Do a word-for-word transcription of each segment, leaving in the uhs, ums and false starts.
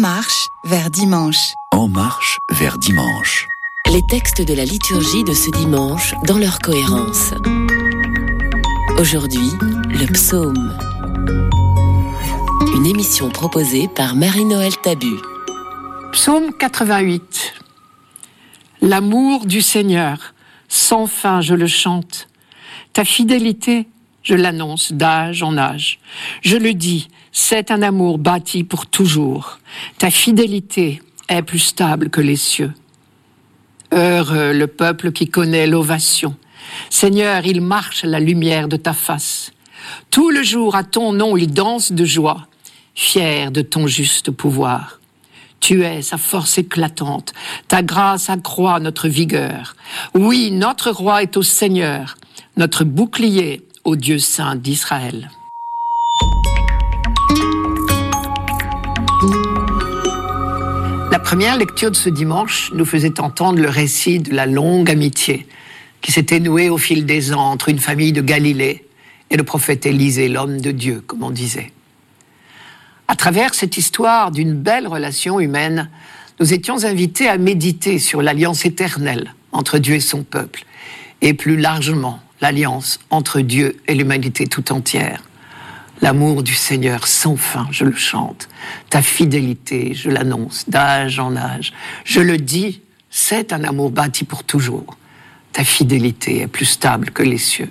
marche vers dimanche. En marche vers dimanche. Les textes de la liturgie de ce dimanche dans leur cohérence. Aujourd'hui, le psaume. Une émission proposée par Marie-Noël Tabu. Psaume quatre-vingt-huit. L'amour du Seigneur, sans fin je le chante. Ta fidélité, je l'annonce d'âge en âge. Je le dis, c'est un amour bâti pour toujours. Ta fidélité est plus stable que les cieux. Heureux le peuple qui connaît l'ovation. Seigneur, il marche à la lumière de ta face. Tout le jour à ton nom, il danse de joie, fier de ton juste pouvoir. Tu es sa force éclatante, ta grâce accroît notre vigueur. Oui, notre roi est au Seigneur, notre bouclier au Dieu saint d'Israël. La première lecture de ce dimanche nous faisait entendre le récit de la longue amitié qui s'était nouée au fil des ans entre une famille de Galilée et le prophète Élisée, l'homme de Dieu, comme on disait. À travers cette histoire d'une belle relation humaine, nous étions invités à méditer sur l'alliance éternelle entre Dieu et son peuple, et plus largement l'alliance entre Dieu et l'humanité tout entière. L'amour du Seigneur sans fin, je le chante. Ta fidélité, je l'annonce d'âge en âge. Je le dis, c'est un amour bâti pour toujours. Ta fidélité est plus stable que les cieux.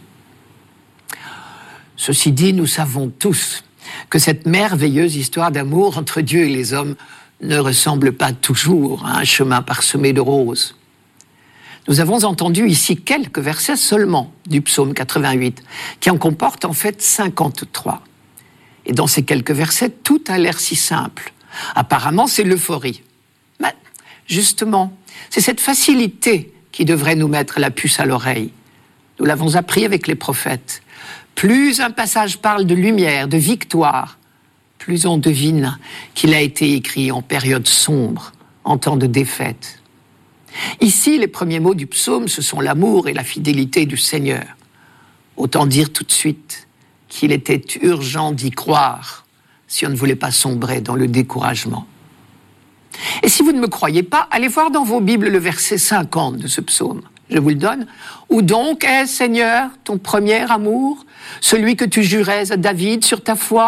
Ceci dit, nous savons tous que cette merveilleuse histoire d'amour entre Dieu et les hommes ne ressemble pas toujours à un chemin parsemé de roses. Nous avons entendu ici quelques versets seulement du psaume quatre-vingt-huit, qui en comporte en fait cinquante-trois. Et dans ces quelques versets, tout a l'air si simple. Apparemment, c'est l'euphorie. Mais justement, c'est cette facilité qui devrait nous mettre la puce à l'oreille. Nous l'avons appris avec les prophètes. Plus un passage parle de lumière, de victoire, plus on devine qu'il a été écrit en période sombre, en temps de défaite. Ici, les premiers mots du psaume, ce sont l'amour et la fidélité du Seigneur. Autant dire tout de suite qu'il était urgent d'y croire si on ne voulait pas sombrer dans le découragement. Et si vous ne me croyez pas, allez voir dans vos Bibles le verset cinquante de ce psaume. Je vous le donne. « Où donc est, Seigneur, ton premier amour, celui que tu jurais à David sur ta foi ?»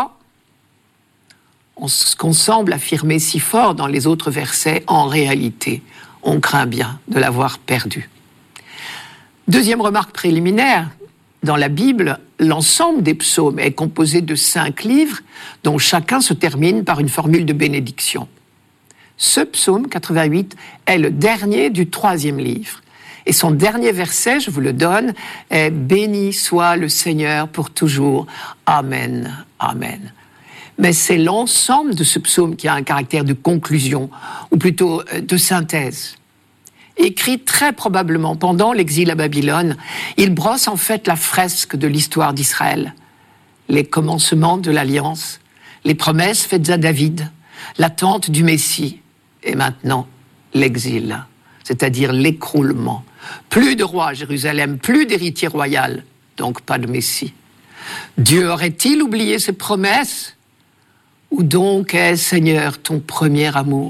Ce qu'on semble affirmer si fort dans les autres versets, en réalité, on craint bien de l'avoir perdu. Deuxième remarque préliminaire, dans la Bible, l'ensemble des psaumes est composé de cinq livres, dont chacun se termine par une formule de bénédiction. Ce psaume quatre-vingt-huit est le dernier du troisième livre. Et son dernier verset, je vous le donne, est « Béni soit le Seigneur pour toujours. Amen. Amen ». Mais c'est l'ensemble de ce psaume qui a un caractère de conclusion, ou plutôt de synthèse. Écrit très probablement pendant l'exil à Babylone, il brosse en fait la fresque de l'histoire d'Israël. Les commencements de l'Alliance, les promesses faites à David, l'attente du Messie, et maintenant l'exil, c'est-à-dire l'écroulement. Plus de roi à Jérusalem, plus d'héritier royal, donc pas de Messie. Dieu aurait-il oublié ses promesses ? Où donc est, Seigneur, ton premier amour ?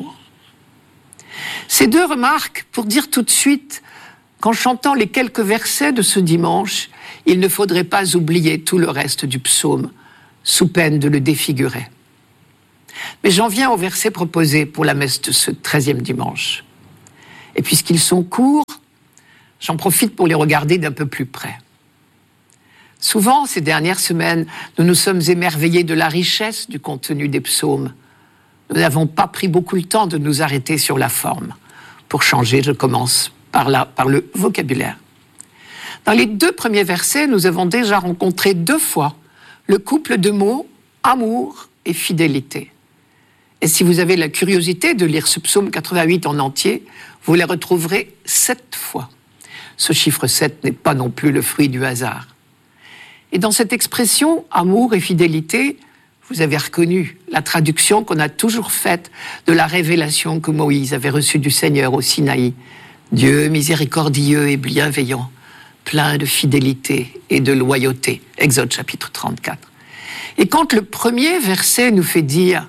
Ces deux remarques pour dire tout de suite qu'en chantant les quelques versets de ce dimanche, il ne faudrait pas oublier tout le reste du psaume, sous peine de le défigurer. Mais j'en viens aux versets proposés pour la messe de ce treizième dimanche. Et puisqu'ils sont courts, j'en profite pour les regarder d'un peu plus près. Souvent, ces dernières semaines, nous nous sommes émerveillés de la richesse du contenu des psaumes. Nous n'avons pas pris beaucoup le temps de nous arrêter sur la forme. Pour changer, je commence par, là, par le vocabulaire. Dans les deux premiers versets, nous avons déjà rencontré deux fois le couple de mots « amour » et « fidélité ». Et si vous avez la curiosité de lire ce psaume quatre-vingt-huit en entier, vous les retrouverez sept fois. Ce chiffre sept n'est pas non plus le fruit du hasard. Et dans cette expression « amour et fidélité », vous avez reconnu la traduction qu'on a toujours faite de la révélation que Moïse avait reçue du Seigneur au Sinaï. Dieu miséricordieux et bienveillant, plein de fidélité et de loyauté. Exode chapitre trente-quatre. Et quand le premier verset nous fait dire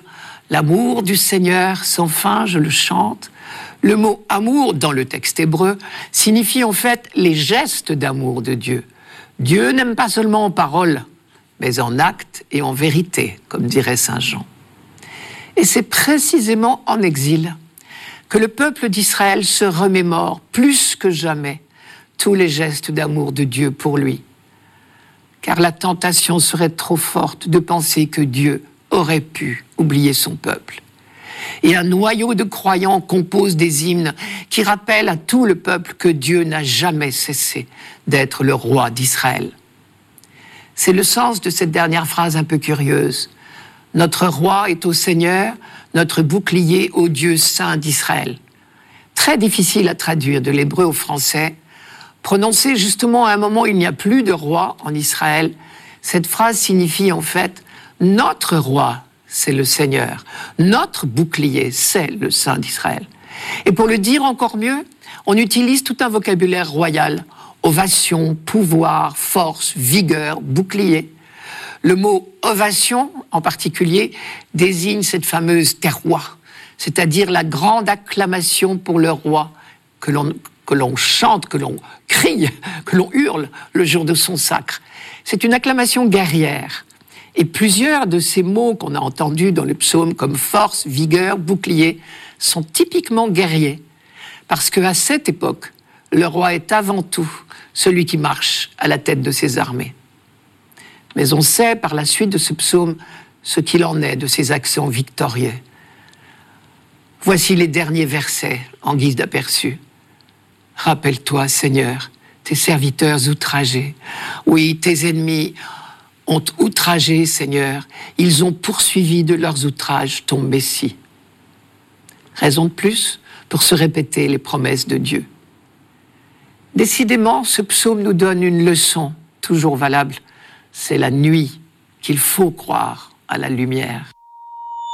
L'amour du Seigneur sans fin, je le chante. Le mot amour dans le texte hébreu signifie en fait les gestes d'amour de Dieu. Dieu n'aime pas seulement en parole, mais en acte et en vérité, comme dirait saint Jean. Et c'est précisément en exil que le peuple d'Israël se remémore plus que jamais tous les gestes d'amour de Dieu pour lui. Car la tentation serait trop forte de penser que Dieu aurait pu oublier son peuple. Et un noyau de croyants compose des hymnes qui rappellent à tout le peuple que Dieu n'a jamais cessé d'être le roi d'Israël. C'est le sens de cette dernière phrase un peu curieuse. Notre roi est au Seigneur, notre bouclier au Dieu saint d'Israël. Très difficile à traduire de l'hébreu au français. Prononcée justement à un moment où il n'y a plus de roi en Israël, cette phrase signifie en fait « Notre roi, c'est le Seigneur. Notre bouclier, c'est le Saint d'Israël. » Et pour le dire encore mieux, on utilise tout un vocabulaire royal. Ovation, pouvoir, force, vigueur, bouclier. Le mot ovation, en particulier, désigne cette fameuse terroir, c'est-à-dire la grande acclamation pour le roi que l'on, que l'on chante, que l'on crie, que l'on hurle le jour de son sacre. C'est une acclamation guerrière. Et plusieurs de ces mots qu'on a entendus dans le psaume, comme force, vigueur, bouclier, sont typiquement guerriers. Parce qu'à cette époque, le roi est avant tout celui qui marche à la tête de ses armées. Mais on sait par la suite de ce psaume ce qu'il en est de ses accents victorieux. Voici les derniers versets en guise d'aperçu. Rappelle-toi, Seigneur, tes serviteurs outragés. Oui, tes ennemis ont outragé, Seigneur. Ils ont poursuivi de leurs outrages ton Messie. Raison de plus pour se répéter les promesses de Dieu. Décidément, ce psaume nous donne une leçon toujours valable. C'est la nuit qu'il faut croire à la lumière.